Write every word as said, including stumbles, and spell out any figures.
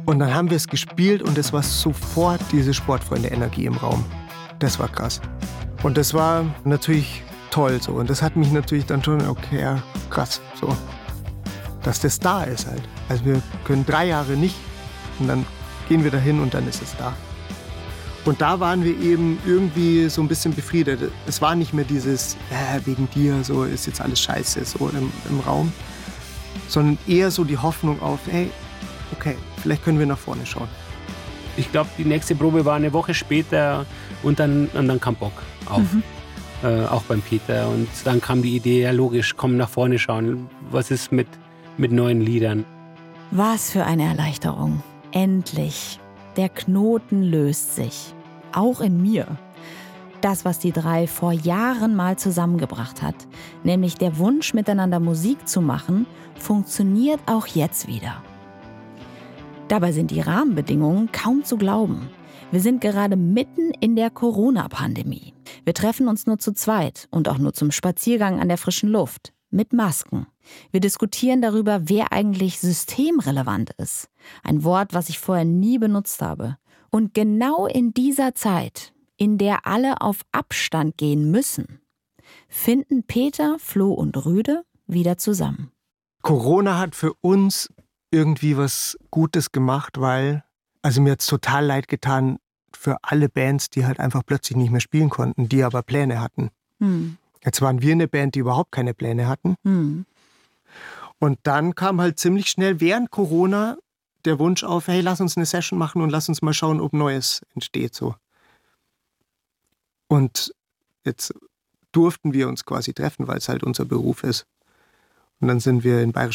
Und dann haben wir es gespielt und es war sofort diese Sportfreunde-Energie im Raum. Das war krass. Und das war natürlich toll so. Und das hat mich natürlich dann schon, okay, ja, krass, so. Dass das da ist halt. Also wir können drei Jahre nicht und dann gehen wir dahin und dann ist es da. Und da waren wir eben irgendwie so ein bisschen befriedet. Es war nicht mehr dieses, äh, wegen dir, so ist jetzt alles scheiße, so im, im Raum. Sondern eher so die Hoffnung auf, hey, okay, vielleicht können wir nach vorne schauen. Ich glaube, die nächste Probe war eine Woche später und dann, und dann kam Bock auf. Mhm. Äh, auch beim Peter. Und dann kam die Idee, ja logisch, komm nach vorne schauen. Was ist mit, mit neuen Liedern? Was für eine Erleichterung. Endlich. Der Knoten löst sich. Auch in mir. Das, was die drei vor Jahren mal zusammengebracht hat, nämlich der Wunsch, miteinander Musik zu machen, funktioniert auch jetzt wieder. Dabei sind die Rahmenbedingungen kaum zu glauben. Wir sind gerade mitten in der Corona-Pandemie. Wir treffen uns nur zu zweit und auch nur zum Spaziergang an der frischen Luft. Mit Masken. Wir diskutieren darüber, wer eigentlich systemrelevant ist. Ein Wort, was ich vorher nie benutzt habe. Und genau in dieser Zeit, in der alle auf Abstand gehen müssen, finden Peter, Flo und Rüde wieder zusammen. Corona hat für uns irgendwie was Gutes gemacht, weil, also mir hat es total leid getan für alle Bands, die halt einfach plötzlich nicht mehr spielen konnten, die aber Pläne hatten. Hm. Jetzt waren wir eine Band, die überhaupt keine Pläne hatten. Hm. Und dann kam halt ziemlich schnell während Corona der Wunsch auf, hey, lass uns eine Session machen und lass uns mal schauen, ob Neues entsteht. So. Und jetzt durften wir uns quasi treffen, weil es halt unser Beruf ist. Und dann sind wir in Bayerisch